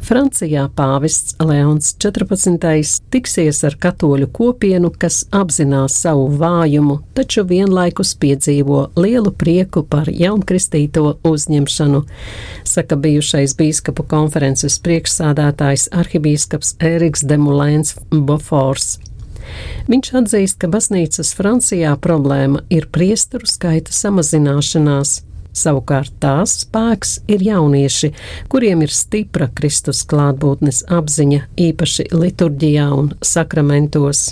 Francijā pāvests Leons 14. tiksies ar katoļu kopienu, kas apzinās savu vājumu, taču vienlaikus piedzīvo lielu prieku par jaunkristīto uzņemšanu, saka bijušais bīskapu konferences priekšsādātājs arhibīskaps Ériks de Moulins-Beauforts. Viņš atzīst, ka baznīcas Francijā problēma ir priesteru skaita samazināšanās. Savukārt tās spēks ir jaunieši, kuriem ir stipra Kristus klātbūtnes apziņa, īpaši liturģijā un sakramentos.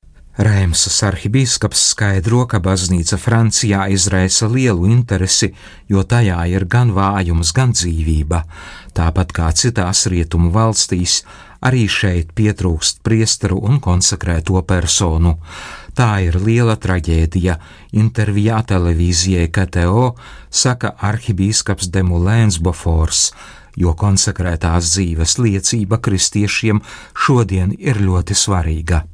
Reimsas arhibīskaps skaidro, ka baznīca Francijā izraisa lielu interesi, jo tajā ir gan vājums, gan dzīvība. Tāpat kā citās rietumu valstīs, arī šeit pietrūkst priesteru un konsekrēto personu. Tā ir liela traģēdija. Intervijā televīzijai KTO saka arhibīskaps de Moulins-Beauforts, jo konsekrētās dzīves liecība kristiešiem šodien ir ļoti svarīga.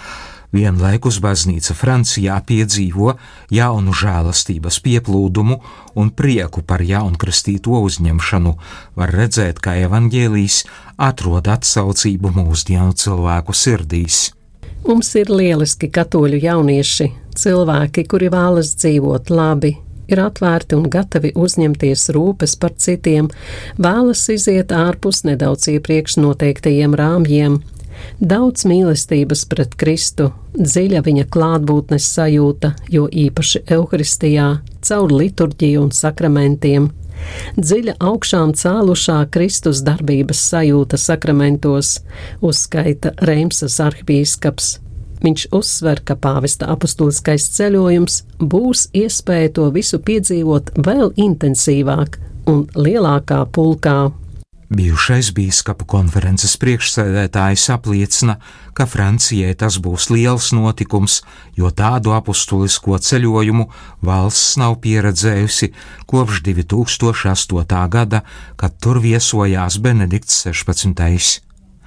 Vienlaikus baznīca Francijā piedzīvo jaunu žēlastības pieplūdumu un prieku par jaunkristīto uzņemšanu. Var redzēt, ka evaņģēlijs atrod atsaucību mūsdienu cilvēku sirdīs. Mums ir lieliski katoļu jaunieši, cilvēki, kuri vēlas dzīvot labi, ir atvērti un gatavi uzņemties rūpes par citiem, vēlas iziet ārpus nedaudz iepriekš noteiktajiem rāmjiem. Daudz mīlestības pret Kristu, dziļa viņa klātbūtnes sajūta, jo īpaši Euharistijā, caur liturģiju un sakramentiem. Dziļa augšām cēlušā Kristus darbības sajūta sakramentos, uzskaita Reimsas arhibīskaps. Viņš uzsver, ka pāvesta apostuliskais ceļojums būs iespēja to visu piedzīvot vēl intensīvāk un lielākā pulkā. Bijušais bīskapu konferences priekšsēdētājs apliecina, ka Francijai tas būs liels notikums, jo tādu apostulisko ceļojumu valsts nav pieredzējusi kopš 2008. gada, kad tur viesojās Benedikts 16.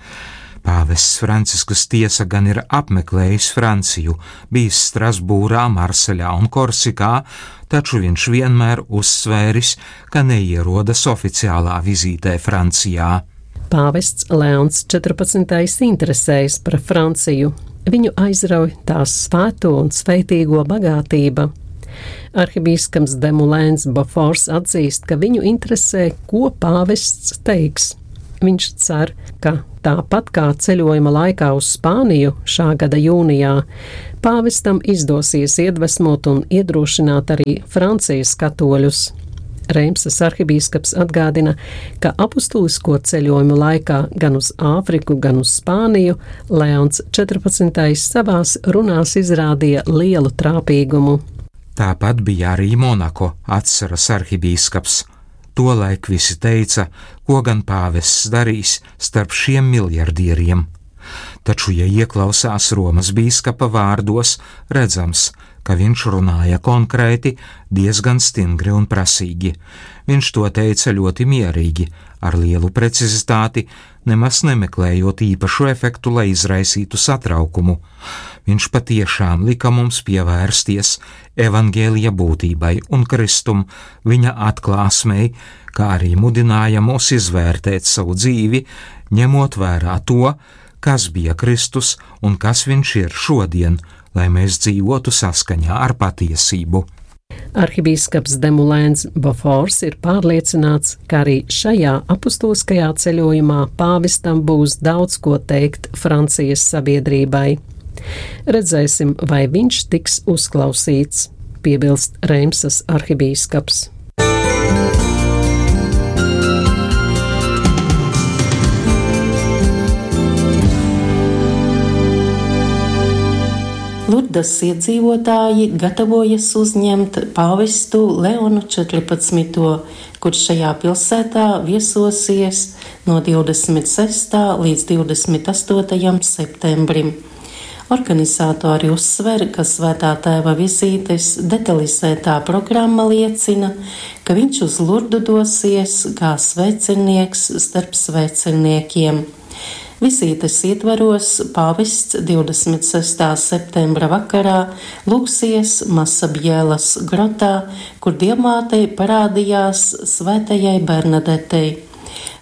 Pāvests Francisks tiesa gan ir apmeklējis Franciju, bijis Strasbūrā, Marseļā un Korsikā, taču viņš vienmēr uzsvēris, ka neierodas oficiālā vizītē Francijā. Pāvests Leons 14. interesējas par Franciju. Viņu aizrauj tās svēto un sveitīgo bagātība. Arhibīskaps de Moulins-Beauforts atzīst, ka viņu interesē, ko pāvests teiks. Viņš cer, ka tāpat kā ceļojuma laikā uz Spāniju šā gada jūnijā, pāvestam izdosies iedvesmot un iedrošināt arī Francijas katoļus. Reimsas arhibīskaps atgādina, ka apostulisko ceļojumu laikā gan uz Āfriku, gan uz Spāniju Leons 14. savās runās izrādīja lielu trāpīgumu. Tāpat bija arī Monako, atceras arhibīskaps. Tolaik visi teica, ko gan pāvests darīs starp šiem miljardieriem. Taču, ja ieklausās Romas bīskapa vārdos, redzams, ka viņš runāja konkrēti, diezgan stingri un prasīgi. Viņš to teica ļoti mierīgi, ar lielu precizitāti, nemaz nemeklējot īpašu efektu, lai izraisītu satraukumu. Viņš patiešām lika mums pievērsties evaņģēlija būtībai un Kristum, viņa atklāsmei, kā arī mudināja mūs izvērtēt savu dzīvi, ņemot vērā to, kas bija Kristus un kas viņš ir šodien, lai mēs dzīvotu saskaņā ar patiesību. Arhibīskaps de Moulins-Beauforts ir pārliecināts, ka arī šajā apostuliskajā ceļojumā pāvestam būs daudz ko teikt Francijas sabiedrībai. Redzēsim, vai viņš tiks uzklausīts, piebilst Reimsas arhibīskaps. Lurdas iedzīvotāji gatavojas uzņemt pāvestu Leonu 14., kurš šajā pilsētā viesosies no 26. līdz 28. septembrim. Organizatori uzsver, ka Svētā Tēva vizītes detalizētā programma liecina, ka viņš uz Lurdu dosies kā svētceļnieks starp svētceļniekiem. Vizītes ietvaros pāvests 26. septembra vakarā lūgsies Masabjēlas grotā, kur Dievmātei parādījās Svētajai Bernadetei.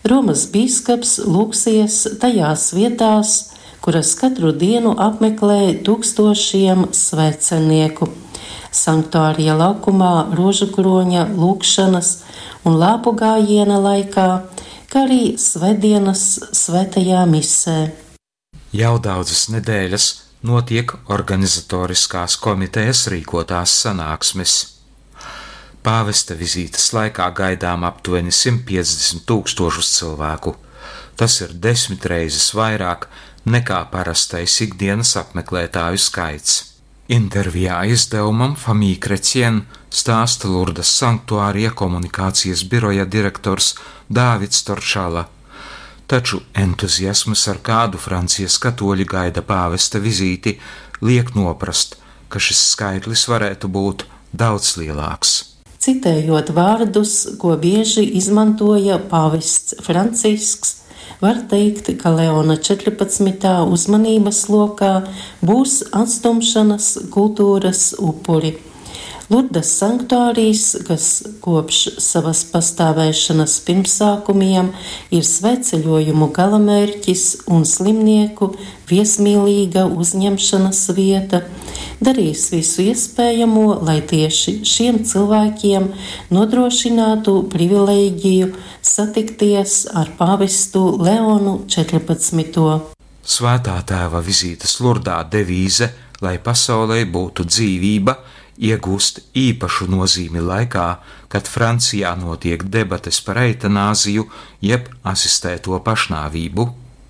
Romas bīskaps lūgsies tajās vietās, kuras katru dienu apmeklē tūkstošiem svēcenieku. Sanktuārija laukumā, rožu kroņa, lūgšanas un lāpu gājiena laikā, kā arī svētdienas svētajā misē. Jau daudzas nedēļas notiek organizatoriskās komitejas rīkotās sanāksmes. Pāvesta vizītes laikā gaidām aptuveni 150 000 cilvēku. Tas ir 10 reizes vairāk nekā parastais ikdienas apmeklētāju skaits. Intervijā izdevumam Famille Chrétienne stāsta Lurdas sanktuārija komunikācijas biroja direktors Dāvids Torčala. Taču entuziasms, ar kādu Francijas katoļi gaida pāvesta vizīti, liek noprast, ka šis skaitlis varētu būt daudz lielāks. Citējot vārdus, ko bieži izmantoja pāvests Francisks, var teikt, ka Leona 14. uzmanības lokā būs atstumšanas kultūras upuri. Lurdas sanktuārijas, kas kopš savas pastāvēšanas pirmsākumiem ir svētceļojumu galamērķis un slimnieku viesmīlīga uzņemšanas vieta, darīs visu iespējamo, lai tieši šiem cilvēkiem nodrošinātu privilēģiju satikties ar pāvestu Leonu 14. Svētā tēva vizītes Lurdā devīze, lai pasaulē būtu dzīvība, iegūst īpašu nozīmi laikā, kad Francijā notiek debates par eitanāziju jeb asistēto pašnāvību.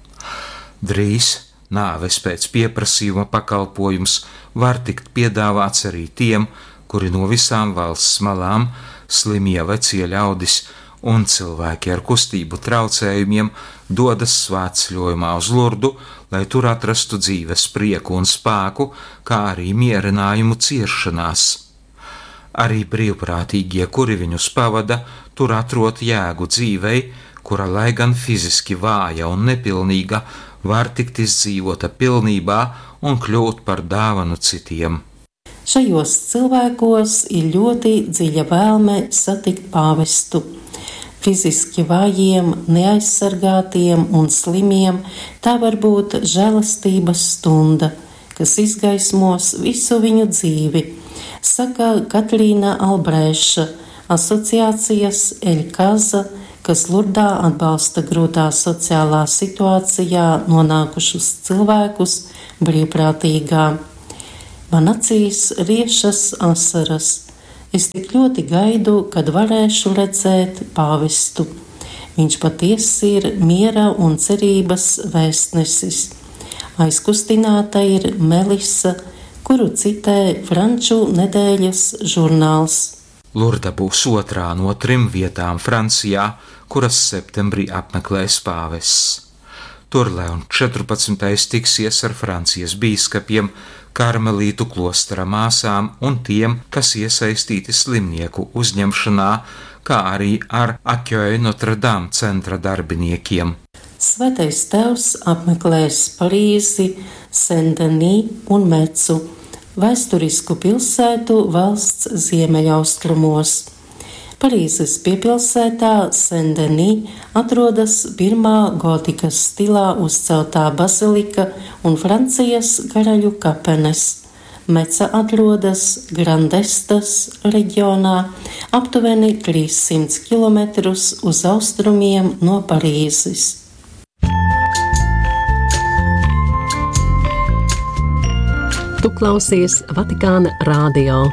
Drīz nāves pēc pieprasījuma pakalpojums var tikt piedāvāts arī tiem, kuri no visām valsts malām, slimie vecie ļaudis un cilvēki ar kustību traucējumiem dodas svētceļojumā uz Lurdu, lai tur atrastu dzīves prieku un spēku, kā arī mierinājumu ciešanās. Arī brīvprātīgie, kuri viņus pavada, tur atrod jēgu dzīvei, kura, lai gan fiziski vāja un nepilnīga, var tikt izdzīvota pilnībā un kļūt par dāvanu citiem. Šajos cilvēkos ir ļoti dziļa vēlme satikt pāvestu. Fiziski vājiem, neaizsargātiem un slimiem tā var būt žēlastības stunda, kas izgaismos visu viņu dzīvi, saka Katrīna Albrēša, asociācijas Eļkaza, kas Lurdā atbalsta grūtā sociālā situācijā nonākušus cilvēkus brīvprātīgā. Man acīs riešas asaras. Es tik ļoti gaidu, kad varēšu redzēt pāvestu. Viņš patiesi ir miera un cerības vēstnesis. Aizkustināta ir Melisa, kuru citē Franču nedēļas žurnāls. Lurda būs otrā no 3 vietām Francijā, kuras septembrī apmeklēs pāvests. Tur Leons 14. tiksies ar Francijas bīskapiem, karmelītu klostera māsām un tiem, kas iesaistīti slimnieku uzņemšanā, kā arī ar Accueil Notre-Dame centra darbiniekiem. Svētais tēvs apmeklēs Parīzi, Saint-Denis un Mecu, vēsturisku pilsētu valsts ziemeļaustrumos. Parīzes piepilsētā Saint-Denis atrodas pirmā gotikas stilā uzceltā bazilika un Francijas karaļu kapenes. Meca atrodas Grandestas reģionā, aptuveni 300 km uz austrumiem no Parīzes. Tu klausies Vatikāna radio.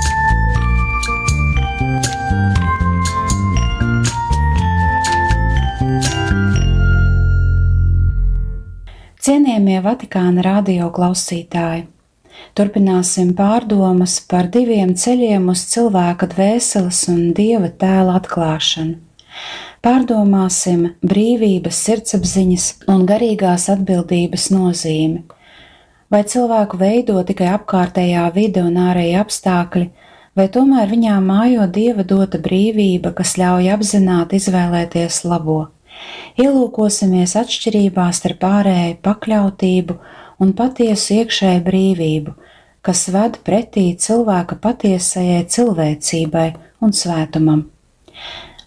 Cienījamie Vatikāna radio klausītāji, turpināsim pārdomas par 2 ceļiem uz cilvēka dvēseles un Dieva tēla atklāšanu. Pārdomāsim brīvības, sirdsapziņas un garīgās atbildības nozīmi. Vai cilvēku veido tikai apkārtējā vide un ārēji apstākļi, vai tomēr viņā mājo Dieva dota brīvība, kas ļauj apzināti izvēlēties labo? Ielūkosimies atšķirībā starp ārēju pakļautību un patiesu iekšēju brīvību, kas ved pretī cilvēka patiesajai cilvēcībai un svētumam.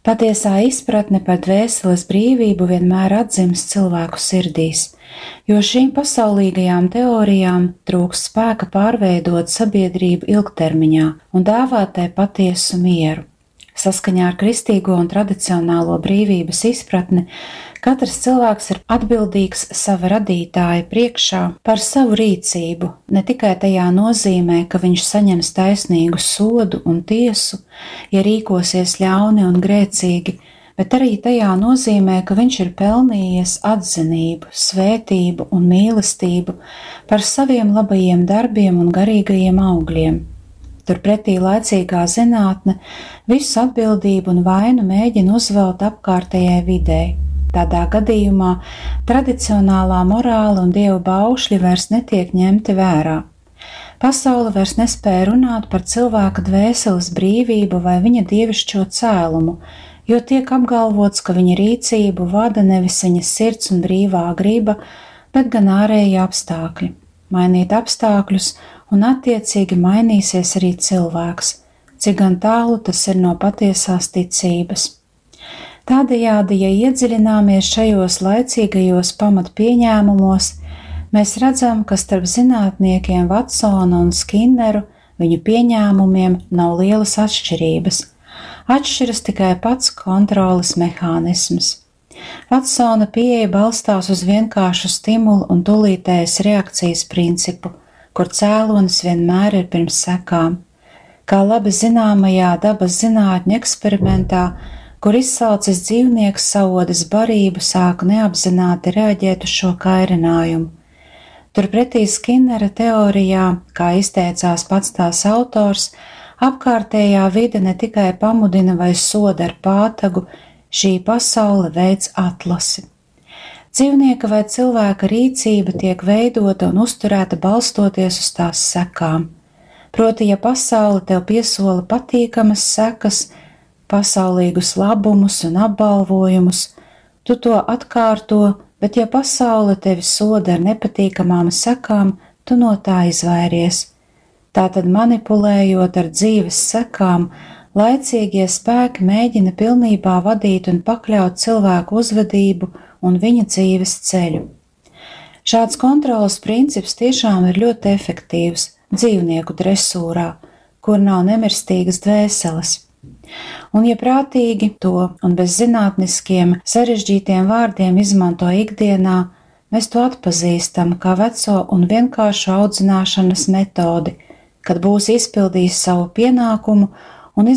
Patiesā izpratne par dvēseles brīvību vienmēr atzimst cilvēku sirdīs, jo šīm pasaulīgajām teorijām trūkst spēka pārveidot sabiedrību ilgtermiņā un dāvāt tai patiesu mieru. Saskaņā ar kristīgo un tradicionālo brīvības izpratni, katrs cilvēks ir atbildīgs sava radītāja priekšā par savu rīcību, ne tikai tajā nozīmē, ka viņš saņems taisnīgu sodu un tiesu, ja rīkosies ļauni un grēcīgi, bet arī tajā nozīmē, ka viņš ir pelnījies atzinību, svētību un mīlestību par saviem labajiem darbiem un garīgajiem augļiem. Turpretī laicīgā zinātne visu atbildību un vainu mēģina uzvelt apkārtējai videi. Tādā gadījumā tradicionālā morāla un dievu baušļi vairs netiek ņemti vērā. Pasaule vairs nespēja runāt par cilvēka dvēseles brīvību vai viņa dievišķo cēlumu, jo tiek apgalvots, ka viņa rīcību vada nevis viņa sirds un brīvā griba, bet gan ārēji apstākļi. Mainīt apstākļus un attiecīgi mainīsies arī cilvēks, cik gan tālu tas ir no patiesās ticības. Tādējādi, ja iedziļināmies šajos laicīgajos pamatpieņēmumos, mēs redzam, ka starp zinātniekiem Vatsona un Skinneru viņu pieņēmumiem nav lielas atšķirības. Atšķiras tikai pats kontroles mehānisms. Vatsona pieeja balstās uz vienkāršu stimulu un tūlītējas reakcijas principu, kur cēlonis vienmēr ir pirms sekām. Kā labi zināmajā dabas zinātņu eksperimentā, kur izsalcis dzīvnieks saodas barību sāk neapzināti reaģēt uz šo kairinājumu. Turpretī Skinnera teorijā, kā izteicās pats tās autors, apkārtējā vide ne tikai pamudina vai soda ar pātagu, šī pasaule veids atlasi. Dzīvnieka vai cilvēka rīcība tiek veidota un uzturēta balstoties uz tās sekām. Proti, ja pasaule tev piesola patīkamas sekas, pasaulīgus labumus un apbalvojumus, tu to atkārto, bet ja pasaule tevi soda ar nepatīkamām sekām, tu no tā izvairies. Tātad manipulējot ar dzīves sekām, laicīgie spēki mēģina pilnībā vadīt un pakļaut cilvēku uzvedību un viņa dzīves ceļu. Šāds kontrolas princips tiešām ir ļoti efektīvs dzīvnieku dresūrā, kur nav nemirstīgas dvēseles. Un, ja prātīgi to un bez zinātniskiem sarežģītiem vārdiem izmanto ikdienā, mēs to atpazīstam kā veco un vienkāršu audzināšanas metodi, kad būs izpildījis savu pienākumu